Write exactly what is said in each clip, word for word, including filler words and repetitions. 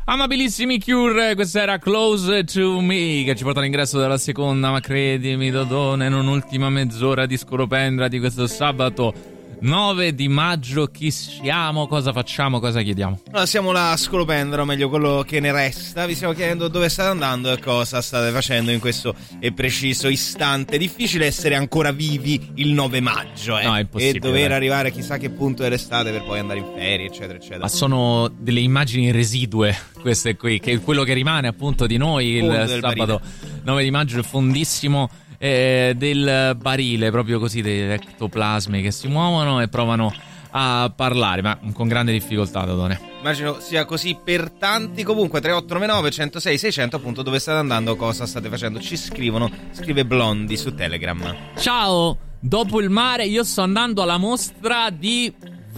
Amabilissimi Cure, questa era Close to Me, che ci porta all'ingresso della seconda, ma credimi Dodone, non ultima mezz'ora di Scolopendra di questo sabato nove di maggio. Chi siamo, cosa facciamo, cosa chiediamo? Allora, siamo la Scolopendra, o meglio quello che ne resta. Vi stiamo chiedendo dove state andando e cosa state facendo in questo e preciso istante. Difficile essere ancora vivi il nove maggio, eh? No, è impossibile. E dover arrivare a chissà che punto dell'estate per poi andare in ferie, eccetera, eccetera. Ma sono delle immagini residue queste qui, che è quello che rimane appunto di noi il sabato nove di maggio, fondissimo. Eh, del barile, proprio così, degli ectoplasmi che si muovono e provano a parlare, ma con grande difficoltà, Dodone. Immagino sia così per tanti. Comunque tre otto nove nove uno zero sei sei zero zero, appunto, dove state andando, cosa state facendo, ci scrivono. Scrive Blondi su Telegram. Ciao, dopo il mare io sto andando alla mostra di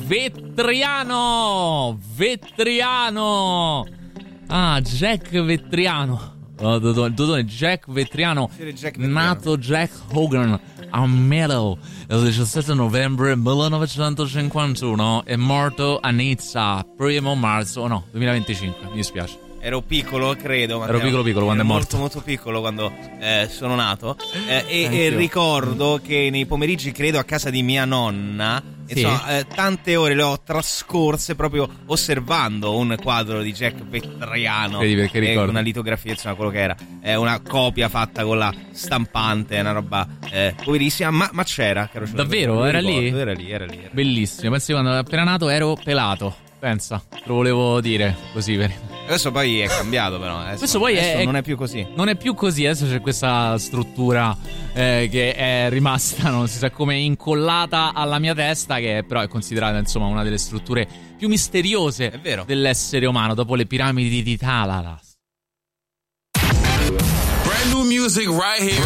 Vetriano. Vetriano. Ah, Jack Vetriano. Oh, Dodone, Dodone, Jack Vetriano, Jack Vetriano, nato Jack Hogan a Melo il diciassette novembre millenovecentocinquantuno e morto a Nizza primo marzo, no, duemilaventicinque, mi dispiace. Ero piccolo, credo. Matteo. Ero piccolo piccolo quando Ero è morto. Molto molto piccolo quando eh, sono nato. Eh, e, e ricordo che nei pomeriggi, credo a casa di mia nonna, sì. insomma, eh, tante ore le ho trascorse proprio osservando un quadro di Jack Vetriano. Vedi perché ricordo. Una litografia, insomma, quello che era. È una copia fatta con la stampante, una roba eh, poverissima, ma, ma c'era. Caro Davvero? Era lì? era lì? Era lì, era lì. Bellissimo. Pensi quando ero appena nato ero pelato. Pensa, te lo volevo dire così per... Adesso poi è cambiato, però adesso, Questo poi adesso è, non è più così. Non è più così, adesso c'è questa struttura eh, che è rimasta, non si sa come, incollata alla mia testa, che però è considerata insomma una delle strutture più misteriose è vero. dell'essere umano, dopo le piramidi di Talalas. Brand new music right here.